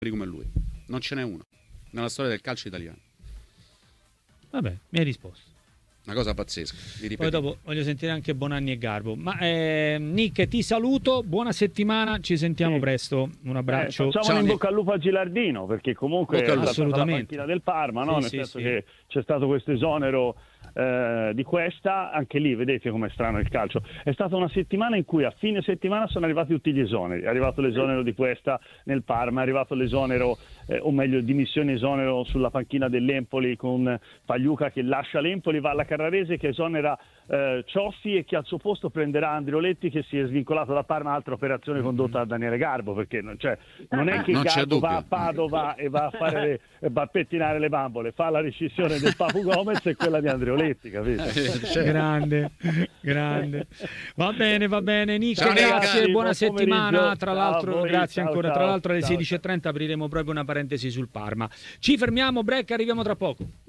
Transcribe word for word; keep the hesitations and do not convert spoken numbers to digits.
come lui. Non ce n'è uno nella storia del calcio italiano. Vabbè, mi hai risposto. Una cosa pazzesca. Poi dopo voglio sentire anche Bonanni e Garbo. Ma eh, Nick, ti saluto, buona settimana, ci sentiamo sì. presto. Un abbraccio. Eh, facciamo in bocca al lupo a Gilardino, perché comunque è stata la panchina del Parma, no? Sì, Nel sì, senso sì. che c'è stato questo esonero eh, di Questa, anche lì vedete com'è strano il calcio. È stata una settimana in cui a fine settimana sono arrivati tutti gli esoneri. È arrivato l'esonero di Questa nel Parma, è arrivato l'esonero eh, o meglio dimissione esonero sulla panchina dell'Empoli con Pagliuca che lascia l'Empoli, va alla Carrarese che esonera eh, Cioffi e che al suo posto prenderà Andrioletti che si è svincolato da Parma, altra operazione condotta da Daniele Garbo, perché non, cioè, non è che non Garbo va a Padova e va a, fare le, va a pettinare le bambole, fa la rescissione del Papu Gomez e quella di Andrioletti, capito? grande, grande. Va bene, va bene Nick, ciao, grazie, Nick. buona settimana. Tra l'altro, voi, grazie ciao, ancora. Ciao, Tra l'altro alle ciao, sedici e trenta apriremo proprio una parentesi sul Parma. Ci fermiamo, break, arriviamo tra poco.